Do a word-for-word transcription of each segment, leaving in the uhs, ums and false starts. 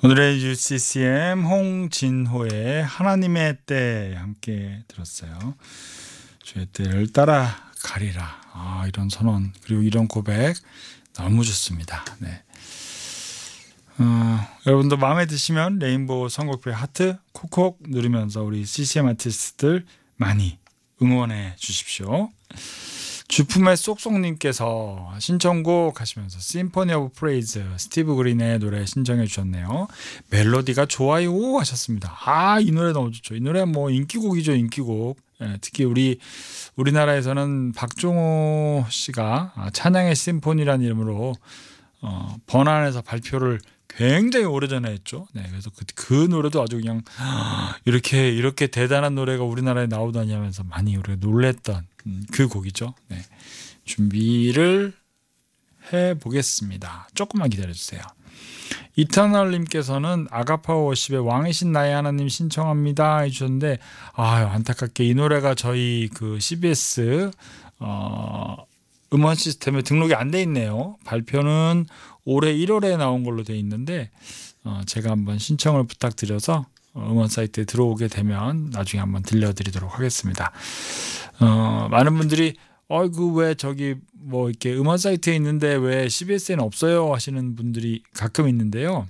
오늘의 유씨씨엠 홍진호의 하나님의 때 함께 들었어요. 주의 때를 따라 가리라. 아, 이런 선언 그리고 이런 고백 너무 좋습니다. 네. 어, 여러분도 마음에 드시면 레인보우 선곡표의 하트 콕콕 누르면서 우리 씨씨엠 아티스트들 많이 응원해 주십시오. 주품의 쏙쏙님께서 신청곡 하시면서 심포니 오브 프레이즈 스티브 그린의 노래 신청해 주셨네요. 멜로디가 좋아요 하셨습니다. 아, 이 노래 너무 좋죠. 이 노래 뭐 인기곡이죠, 인기곡. 예, 특히 우리 우리나라에서는 박종호 씨가 찬양의 심포니라는 이름으로 어, 번안에서 발표를 굉장히 오래전에 했죠. 네, 그래서 그, 그 노래도 아주 그냥 이렇게 이렇게 대단한 노래가 우리나라에 나오다니 하면서 많이 우리가 놀랬던 음, 그 곡이죠. 네, 준비를 해 보겠습니다. 조금만 기다려 주세요. 이터널님께서는 아가파 워십의 왕이신 나의 하나님 신청합니다 해주셨는데, 아유, 안타깝게 이 노래가 저희 그 씨비에스 어, 음원 시스템에 등록이 안 돼 있네요. 발표는 올해 일월에 나온 걸로 돼 있는데 어, 제가 한번 신청을 부탁드려서 음원 사이트에 들어오게 되면 나중에 한번 들려드리도록 하겠습니다. 어, 많은 분들이 어이구 왜 저기 뭐 이렇게 음원 사이트에 있는데 왜 씨비에스에는 없어요 하시는 분들이 가끔 있는데요.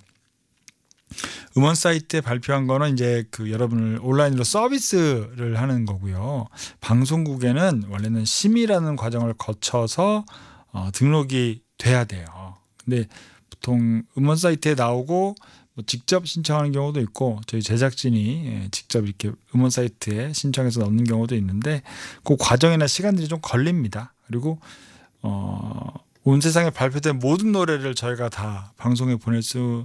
음원 사이트에 발표한 거는 이제 그 여러분을 온라인으로 서비스를 하는 거고요. 방송국에는 원래는 심의라는 과정을 거쳐서 어, 등록이 돼야 돼요. 근데 보통 음원 사이트에 나오고 뭐 직접 신청하는 경우도 있고 저희 제작진이 직접 이렇게 음원 사이트에 신청해서 넣는 경우도 있는데 그 과정이나 시간들이 좀 걸립니다. 그리고 어, 온 세상에 발표된 모든 노래를 저희가 다 방송에 보낼 수는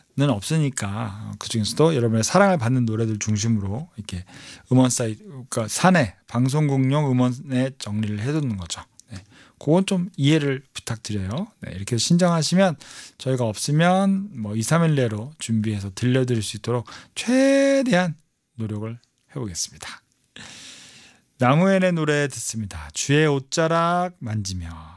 없으니까 그 중에서도 여러분의 사랑을 받는 노래들 중심으로 이렇게 음원 사이트, 그러니까 사내 방송국용 음원에 정리를 해두는 거죠. 네. 그건 좀 이해를 부탁드려요. 네, 이렇게 신청하시면 저희가 없으면 뭐 이, 삼 일 내로 준비해서 들려드릴 수 있도록 최대한 노력을 해보겠습니다. 나무엔의 노래 듣습니다. 주의 옷자락 만지며.